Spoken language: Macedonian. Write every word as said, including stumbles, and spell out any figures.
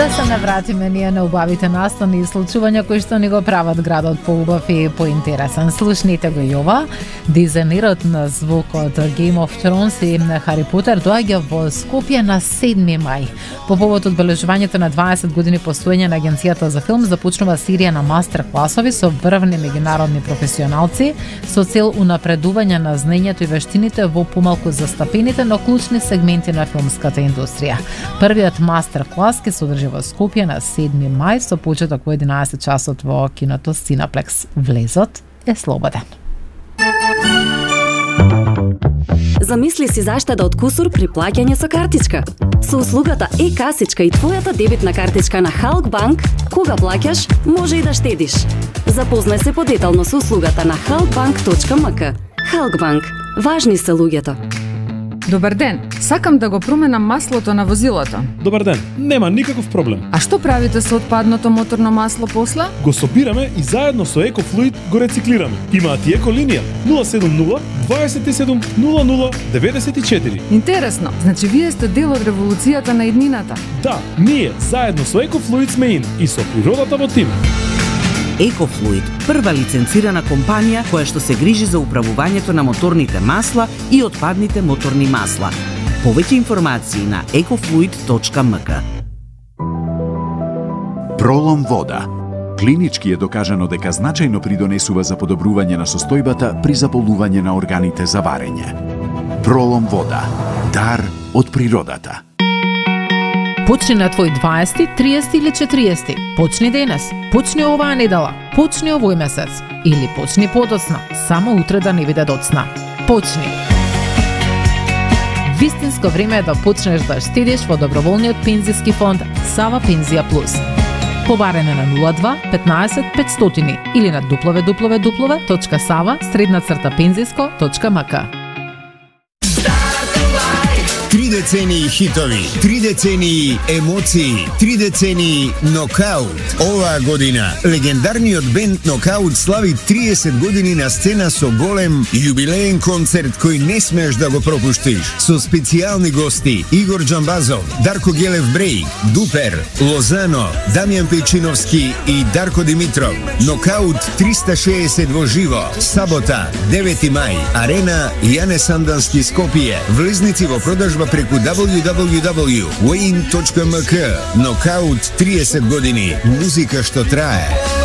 Да се навратиме ние на убавите настани и случувања кои што ни го прават градот поубав и поинтересен. Слушнете го и ова. Дизајнерот на звукот Game of Thrones и на Хари Потер доаѓа во Скопје на седми мај. По повод одбележувањето на дваесет години постоење на Агенцијата за филм започнува серија на мастер-класови со врвни меѓународни професионалци со цел унапредување на знаењето и вештините во помалку застапените, но клучни сегменти на филмската индустрија. Првиот мастер-клас ќе се одржи во Скопје на седми мај со почеток во единаесет часот во киното Cineplex. Влезот е слободен. Замисли си заштеда од кусур при плаќање со картичка. Со услугата е-касичка и твојата дебитна картичка на Халк Банк, кога плаќаш, може и да штедиш. Запознај се подетално со услугата на халк банк точка ем ка. Халк Банк. Важни се луѓето. Добар ден, сакам да го променам маслото на возилото. Добар ден, нема никаков проблем. А што правите со отпадното моторно масло после? Го собираме и заедно со EcoFluid го рециклираме. Имаат и еко линија нула седум нула дваесет и седум нула нула деветдесет и четири. Интересно, значи вие сте дел од револуцијата на иднината. Да, ние заедно со EcoFluid сме ин и со природата во тим. EcoFluid, прва лиценцирана компанија која што се грижи за управувањето на моторните масла и отпадните моторни масла. Повеќе информации на екофлуид точка ем ка. Пролом вода. Клинички е докажано дека значајно придонесува за подобрување на состојбата при заболување на органите за варење. Пролом вода. Дар од природата. Почни на твој дваесети, триесети или четириесети. Почни денес. Почни оваа недела. Почни овој месец. Или почни подоцна. Само утре да не биде доцна. Почни. Вистинско време е да почнеш да штедиш во доброволниот пензиски фонд Сава Пензија Плюс. Побарене на нула два петнаесет петстотини или на дабл ю дабл ю дабл ю точка сава средна црта пензиско точка ем ка. Три децении хитови, три децении емоции, три децении нокаут. Оваа година легендарниот бенд Нокаут слави триесет години на сцена со голем јубилеен концерт кој не смееш да го пропуштиш. Со специјални гости Игор Џамбазов, Дарко Гелев Брейк, Дупер, Лозано, Дамјан Пејчиновски и Дарко Димитров. Нокаут триста шеесет во живо. Сабота, девети мај, Арена Јане Сандански Скопје. Влезници во продажба преку дабл ю дабл ю дабл ю точка уейн точка ем ка. Нокаут триесет години. Музика што трае.